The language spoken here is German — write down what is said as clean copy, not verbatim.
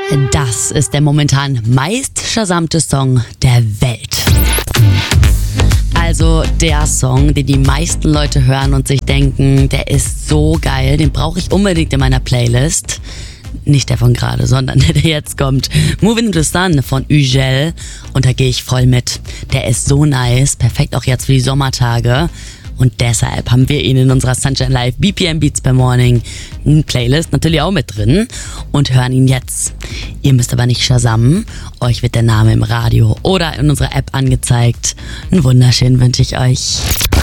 Das ist der momentan meist schasamte Song der Welt. Also der Song, den die meisten Leute hören und sich denken, der ist so geil, den brauche ich unbedingt in meiner Playlist. Nicht der von gerade, sondern der jetzt kommt. Moving to the Sun von Ugel. Und da gehe ich voll mit. Der ist so nice, perfekt auch jetzt für die Sommertage. Und deshalb haben wir ihn in unserer Sunshine Live BPM Beats per Morning Playlist natürlich auch mit drin und hören ihn jetzt. Ihr müsst aber nicht shazamen, euch wird der Name im Radio oder in unserer App angezeigt. Einen wunderschönen wünsche ich euch.